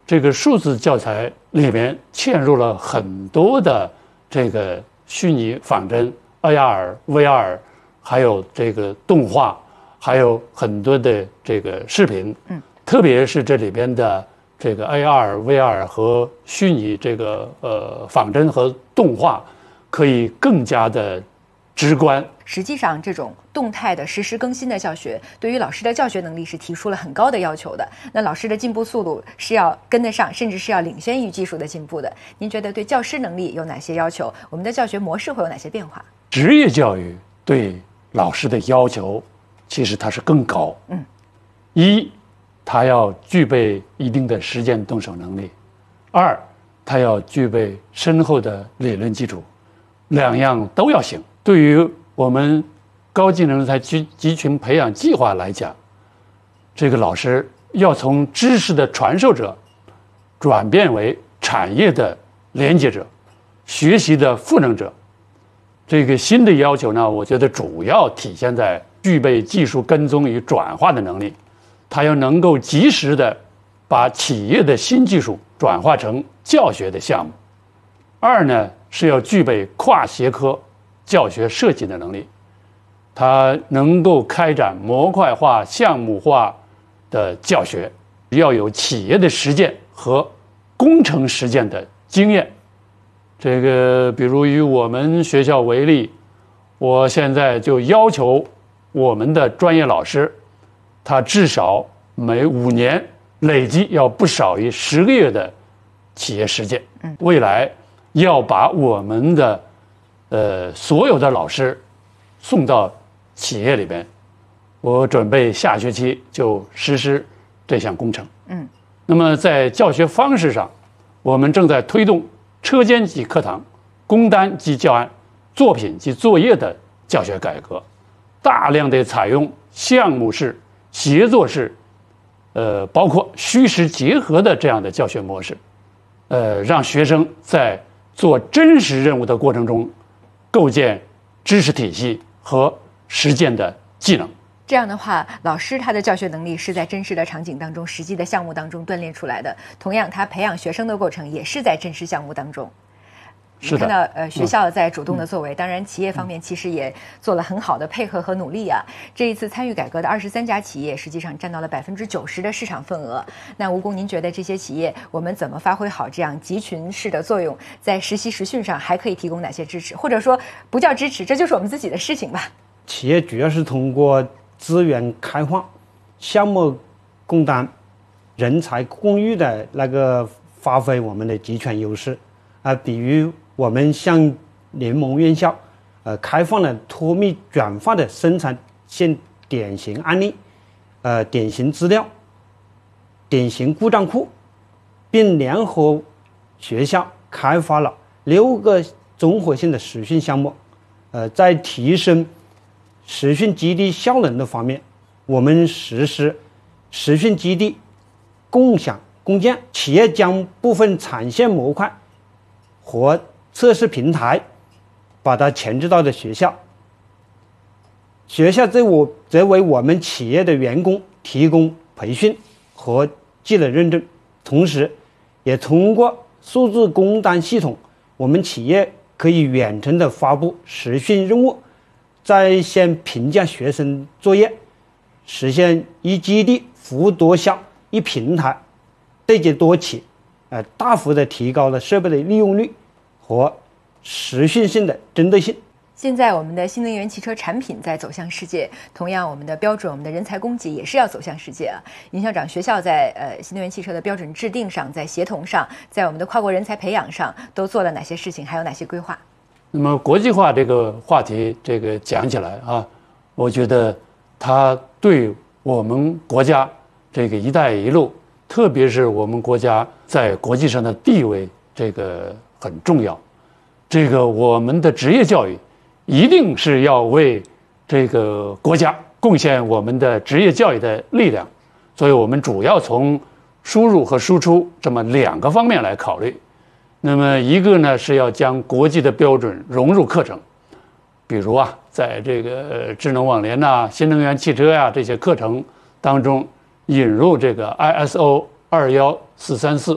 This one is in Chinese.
这个数字教材里面嵌入了很多的这个虚拟仿真、AR、VR， 还有这个动画，还有很多的这个视频。特别是这里边的这个 AR、VR 和虚拟这个仿真和动画，可以更加的直观。 实际上，这种动态的实时更新的教学，对于老师的教学能力是提出了很高的要求的。那老师的进步速度是要跟得上，甚至是要领先于技术的进步的。您觉得对教师能力有哪些要求？我们的教学模式会有哪些变化？ 职业教育对老师的要求，其实它是更高。一，他要具备一定的实践动手能力；二，他要具备深厚的理论基础，两样都要行。对于我们高技能人才集群培养计划来讲，这个老师要从知识的传授者转变为产业的连接者、学习的赋能者。这个新的要求呢，我觉得主要体现在具备技术跟踪与转化的能力，他要能够及时的把企业的新技术转化成教学的项目。二呢，是要具备跨学科教学设计的能力，他能够开展模块化、项目化的教学，要有企业的实践和工程实践的经验。这个比如以我们学校为例，我现在就要求我们的专业老师，他至少每5年累计要不少于10个月的企业实践。未来要把我们的所有的老师送到企业里边，我准备下学期就实施这项工程。那么在教学方式上，我们正在推动车间级课堂、工单级教案、作品及作业的教学改革，大量的采用项目式、协作式，包括虚实结合的这样的教学模式，让学生在做真实任务的过程中，构建知识体系和实践的技能。 这样的话，老师他的教学能力是在真实的场景当中、实际的项目当中锻炼出来的。同样，他培养学生的过程也是在真实项目当中。 是的， 看到学校在主动的作为，当然企业方面其实也做了很好的配合和努力啊。这一次参与改革的23家企业，实际上占到了90%的市场份额。那吴工，您觉得这些企业我们怎么发挥好这样集群式的作用，在实习实训上还可以提供哪些支持？或者说不叫支持，这就是我们自己的事情吧？ 企业主要是通过资源开放、项目共担、人才共育的那个发挥我们的集权优势比如我们向联盟院校开放了脱密转化的生产线典型案例、典型资料、典型故障库，并联合学校开发了6个综合性的实训项目。在提升实训基地效能的方面，我们实施实训基地共享共建，企业将部分产线模块和测试平台把它前置到的学校，学校则为我们企业的员工提供培训和技能认证，同时也通过数字工单系统，我们企业可以远程的发布实训任务，在线评价学生作业，实现一基地服务多校、一平台对接多企，大幅的提高了设备的利用率和实训性的针对性。 现在我们的新能源汽车产品在走向世界，同样我们的标准、我们的人才供给也是要走向世界啊。尹校长，学校在新能源汽车的标准制定上，在协同上，在我们的跨国人才培养上都做了哪些事情，还有哪些规划？ 那么国际化这个话题，这个讲起来啊，我觉得它对我们国家这个“一带一路”，特别是我们国家在国际上的地位，这个很重要。这个我们的职业教育一定是要为这个国家贡献我们的职业教育的力量，所以我们主要从输入和输出这么2个方面来考虑。那么一个呢是要将国际的标准融入课程，比如在这个智能网联新能源汽车这些课程当中引入这个 ISO 21434